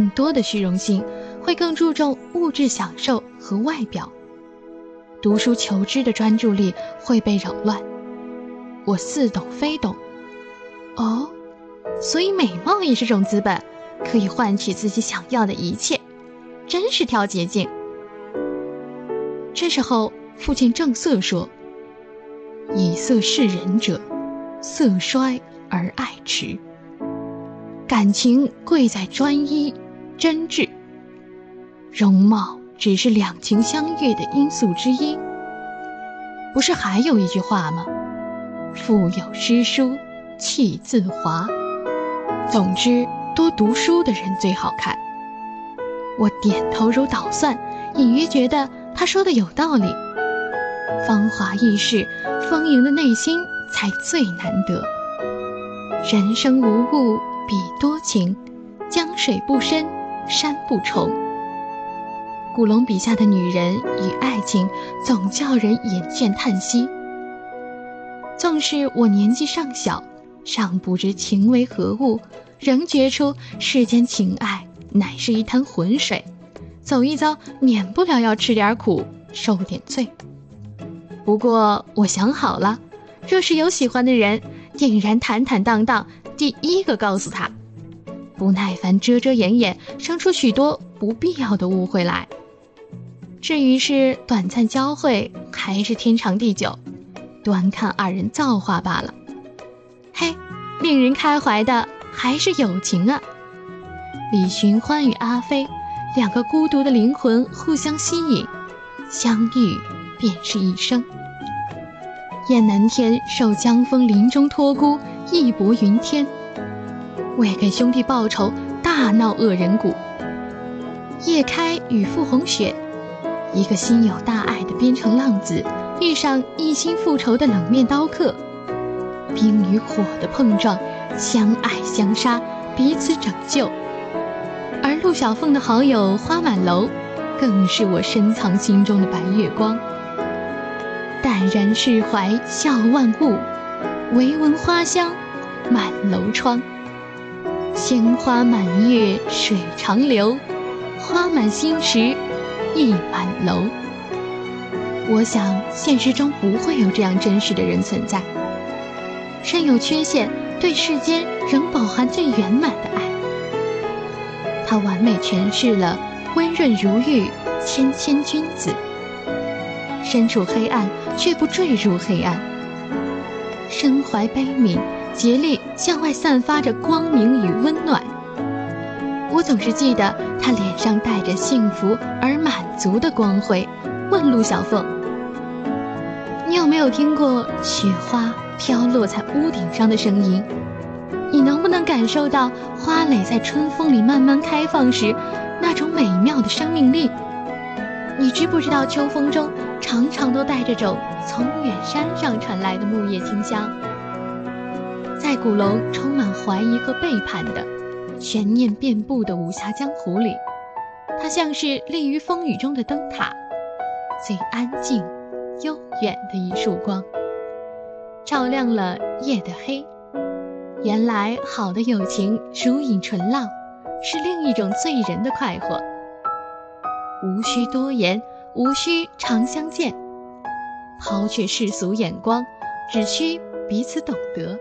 多的虚荣心，会更注重物质享受和外表。读书求知的专注力会被扰乱。我似懂非懂。哦，所以美貌也是种资本，可以换取自己想要的一切，真是挑捷径。这时候父亲正色说：以色示人者，色衰而爱弛。感情贵在专一真挚，容貌只是两情相悦的因素之一。不是还有一句话吗？腹有诗书气自华。总之，多读书的人最好看。我点头如捣蒜，隐约觉得他说的有道理。芳华易逝，丰盈的内心才最难得。人生无物比多情，江水不深，山不重。古龙笔下的女人与爱情总叫人眼倦叹息。纵使我年纪尚小，尚不知情为何物，仍觉出世间情爱乃是一滩浑水，走一遭免不了要吃点苦，受点罪。不过我想好了，若是有喜欢的人，定然坦坦荡荡第一个告诉他，不耐烦遮遮掩掩，生出许多不必要的误会来。至于是短暂交汇还是天长地久，端看二人造化罢了。嘿，令人开怀的还是友情啊！李寻欢与阿飞，两个孤独的灵魂互相吸引，相遇便是一生。雁南天受江风林中托孤，义薄云天，为给兄弟报仇，大闹恶人谷。叶开与傅红雪，一个心有大爱的边城浪子，遇上一心复仇的冷面刀客，冰与火的碰撞，相爱相杀，彼此拯救。而陆小凤的好友花满楼，更是我深藏心中的白月光。淡然释怀笑万物，唯闻花香满楼窗。鲜花满月水长流，花满心池意满楼。我想现实中不会有这样真实的人存在，身有缺陷，对世间仍饱含最圆满的爱。他完美诠释了温润如玉谦谦君子，身处黑暗却不坠入黑暗，身怀悲悯，竭力向外散发着光明与温暖。我总是记得他脸上带着幸福而满足的光辉，问陆小凤：你有没有听过雪花飘落在屋顶上的声音？你能不能感受到花蕾在春风里慢慢开放时那种美妙的生命力？你知不知道秋风中常常都带着种从远山上传来的木叶清香？在古龙充满怀疑和背叛的悬念遍布的武侠江湖里，它像是立于风雨中的灯塔，最安静悠远的一束光，照亮了夜的黑。原来好的友情如饮醇醪，是另一种醉人的快活。无需多言，无需常相见，抛却世俗眼光，只需彼此懂得。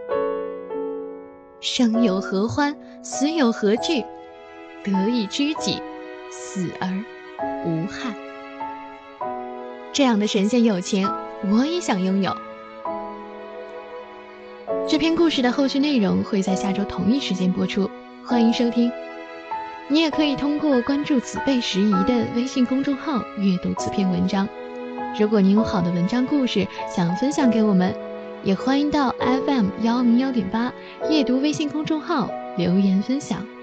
生有何欢，死有何惧，得一知己，死而无憾。这样的神仙友情，我也想拥有。这篇故事的后续内容会在下周同一时间播出，欢迎收听。你也可以通过关注子辈时宜的微信公众号阅读此篇文章。如果你有好的文章故事想分享给我们，也欢迎到 FM101.8 夜读微信公众号留言分享。